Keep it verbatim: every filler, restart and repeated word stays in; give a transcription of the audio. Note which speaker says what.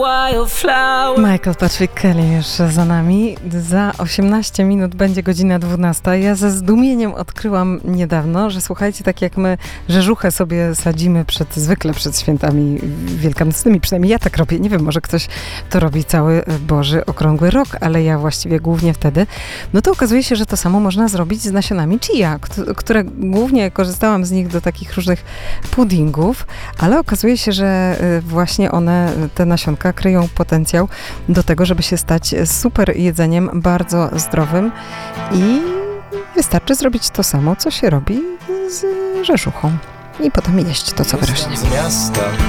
Speaker 1: Michael Patrick Kelly już za nami. Za osiemnaście minut będzie godzina dwunasta. Ja ze zdumieniem odkryłam niedawno, że słuchajcie, tak jak my rzeżuchę sobie sadzimy przed, zwykle przed świętami wielkanocnymi, przynajmniej ja tak robię, nie wiem, może ktoś to robi cały Boży okrągły rok, ale ja właściwie głównie wtedy, no to okazuje się, że to samo można zrobić z nasionami chia, które głównie korzystałam z nich do takich różnych puddingów, ale okazuje się, że właśnie one, te nasionka kryją potencjał do tego, żeby się stać super jedzeniem, bardzo zdrowym i wystarczy zrobić to samo, co się robi z rzeżuchą i potem jeść to, co wyrośnie.